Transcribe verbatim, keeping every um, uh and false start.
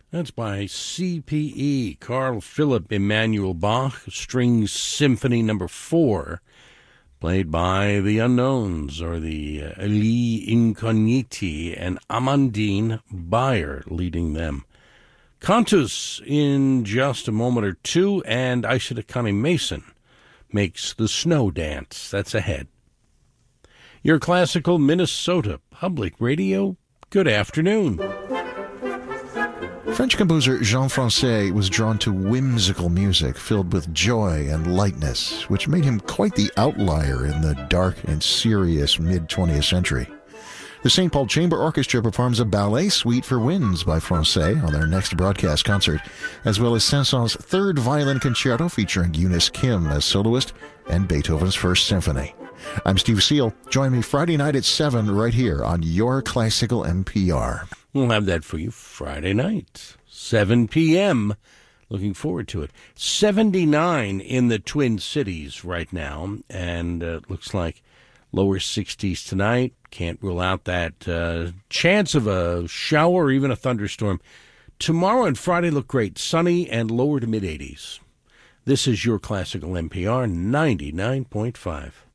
That's by C P E, Carl Philipp Emanuel Bach, Strings Symphony Number Four, played by the Unknowns, or the uh, Elie Incogniti, and Amandine Bayer leading them. Cantus in just a moment or two, and Aisha Takami Mason makes the snow dance. That's ahead. Your classical Minnesota Public Radio, good afternoon. French composer Jean Francais was drawn to whimsical music filled with joy and lightness, which made him quite the outlier in the dark and serious mid-twentieth century. The Saint Paul Chamber Orchestra performs a ballet suite for winds by Francais on their next broadcast concert, as well as Saint-Saëns' third violin concerto featuring Eunice Kim as soloist and Beethoven's First Symphony. I'm Steve Seal. Join me Friday night at seven right here on Your Classical N P R. We'll have that for you Friday night, seven p.m. Looking forward to it. seventy-nine in the Twin Cities right now, and uh, looks like lower sixties tonight. Can't rule out that uh, chance of a shower or even a thunderstorm. Tomorrow and Friday look great, sunny and lower to mid-eighties. This is Your Classical N P R ninety-nine point five.